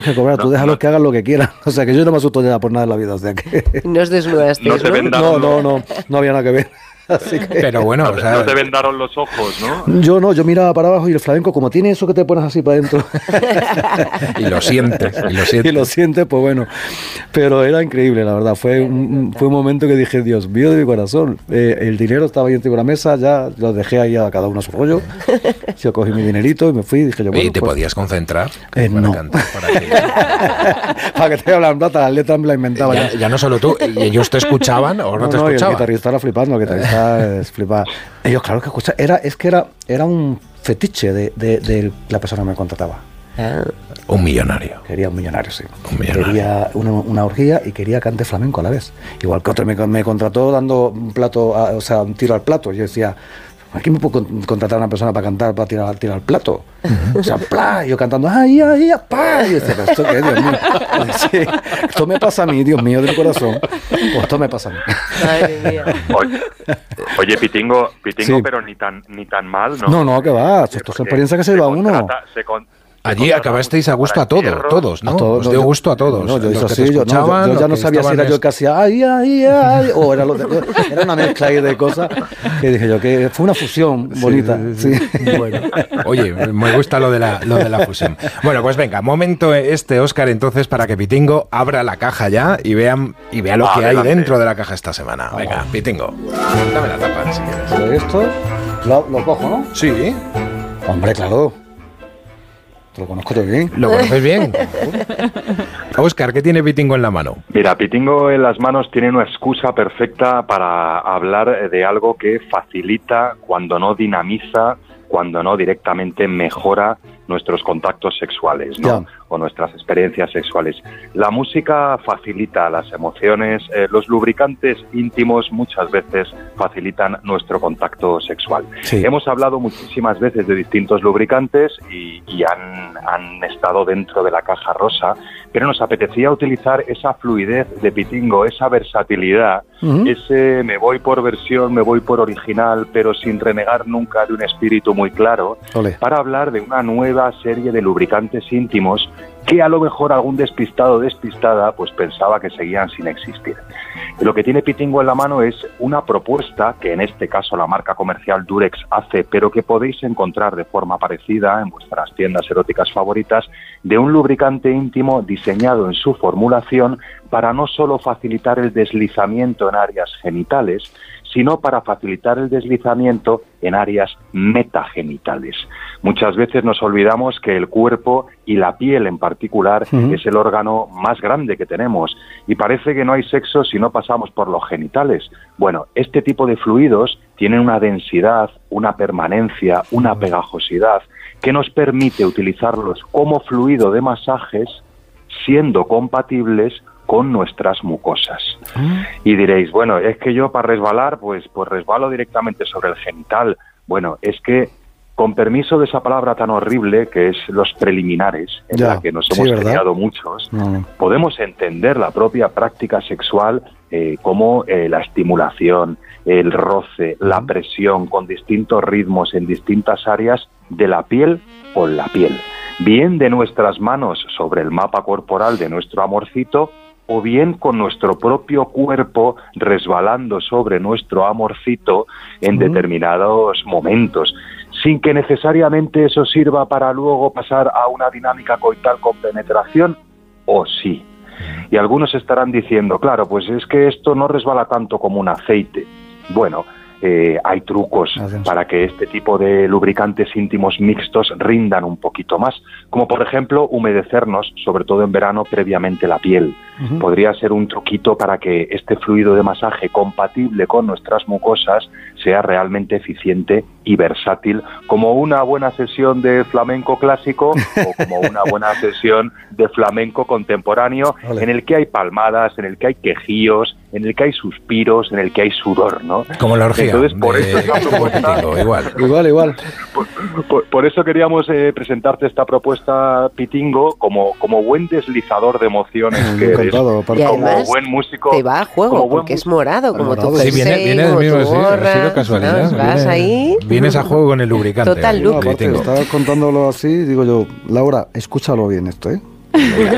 Cobrar, tú déjalos que hagan lo que quieran. O sea, que yo no me asusto ya por nada en la vida. O sea, que... No os desnudaste, no había nada que ver. Así que... Pero bueno, no, o sea, no te vendaron los ojos, ¿no? Yo miraba para abajo y el flamenco, como tiene eso que te pones así para adentro. Y lo sientes. Y lo sientes, pues bueno. Pero era increíble, la verdad. Fue un momento que dije, Dios mío de mi corazón. El dinero estaba ahí encima de la mesa, ya lo dejé ahí a cada uno a su rollo. Yo cogí mi dinerito y me fui y dije yo, bueno, ¿y te pues, podías concentrar? No. Cantar, para que te hablan plata, las letras me las inventaba. Ya no solo tú, ¿y ellos te escuchaban o no te escuchaban? Y el guitarrista era flipando, el guitarrista flipaba. Ellos, claro que escuchaban. Era un fetiche de la persona que me contrataba. Un millonario. Quería un millonario, sí. Un millonario. Quería una orgía y quería cante flamenco a la vez. Igual que otro me contrató dando un plato, un tiro al plato. Yo decía, aquí me puedo contratar a una persona para cantar, para tirar al plato. O sea, ¡plá! Yo cantando, ¡ay, pa! Y yo decía, ¿esto qué, Dios mío? Sí, esto me pasa a mí, Dios mío, del corazón. Pues esto me pasa a mí. Madre mía. Oye, Pitingo, sí. Pero ni tan mal, ¿no? No, que va. Esto es experiencia que se lleva uno. Allí acabasteis a gusto a todos, ¿no? Os dio gusto a todos. No, yo hice así, yo ya no sabía si era yo el que hacía ay, o era una mezcla ahí de cosas que dije yo, que fue una fusión bonita. Sí. Bueno, oye, me gusta lo de la fusión. Bueno, pues venga, momento Óscar, entonces, para que Pitingo abra la caja ya y vea lo que hay dentro de la caja esta semana. Venga, Pitingo, dame la tapa si quieres. Esto lo cojo, ¿no? Sí. Hombre, claro. Te lo conozco todo bien. ¿Lo conoces bien? Óscar, ¿qué tiene Pitingo en la mano? Mira, Pitingo en las manos tiene una excusa perfecta para hablar de algo que facilita, cuando no dinamiza, cuando no directamente mejora nuestros contactos sexuales, ¿no? O nuestras experiencias sexuales. La música facilita las emociones, los lubricantes íntimos muchas veces facilitan nuestro contacto sexual. Sí. Hemos hablado muchísimas veces de distintos lubricantes y han estado dentro de la caja rosa, pero nos apetecía utilizar esa fluidez de Pitingo, esa versatilidad, ese me voy por versión, me voy por original, pero sin renegar nunca de un espíritu muy claro, para hablar de una nueva serie de lubricantes íntimos que a lo mejor algún despistado o despistada pues pensaba que seguían sin existir. Y lo que tiene Pitingo en la mano es una propuesta que en este caso la marca comercial Durex hace, pero que podéis encontrar de forma parecida en vuestras tiendas eróticas favoritas, de un lubricante íntimo diseñado en su formulación para no solo facilitar el deslizamiento en áreas genitales, sino para facilitar el deslizamiento en áreas metagenitales. Muchas veces nos olvidamos que el cuerpo y la piel en particular es el órgano más grande que tenemos y parece que no hay sexo si no pasamos por los genitales. Bueno, este tipo de fluidos tienen una densidad, una permanencia, una pegajosidad que nos permite utilizarlos como fluido de masajes siendo compatibles con nuestras mucosas. Y diréis, bueno, es que yo para resbalar, pues resbalo directamente sobre el genital. Bueno, es que con permiso de esa palabra tan horrible que es los preliminares, en la que nos hemos creado muchos, podemos entender la propia práctica sexual como la estimulación, el roce, la presión con distintos ritmos en distintas áreas de la piel con la piel. Bien de nuestras manos sobre el mapa corporal de nuestro amorcito, o bien con nuestro propio cuerpo resbalando sobre nuestro amorcito en determinados momentos, sin que necesariamente eso sirva para luego pasar a una dinámica coital con penetración, o sí. Y algunos estarán diciendo, claro, pues es que esto no resbala tanto como un aceite. Bueno, hay trucos para que este tipo de lubricantes íntimos mixtos rindan un poquito más, como por ejemplo humedecernos, sobre todo en verano, previamente la piel. Podría ser un truquito para que este fluido de masaje compatible con nuestras mucosas sea realmente eficiente y versátil, como una buena sesión de flamenco clásico o como una buena sesión de flamenco contemporáneo, en el que hay palmadas, en el que hay quejíos, en el que hay suspiros, en el que hay sudor, ¿no? Como la orgía. Entonces, por eso esta propuesta, igual. Por eso queríamos presentarte esta propuesta, Pitingo, como buen deslizador de emociones que eres, como buen músico. Te va a juego, porque es morado, como tu jersey, viene del mismo, ha sido casualidad. Vas ahí. Vienes a juego con el lubricante. Total look. Estaba contándolo así, digo yo, Laura, escúchalo bien esto, ¿eh?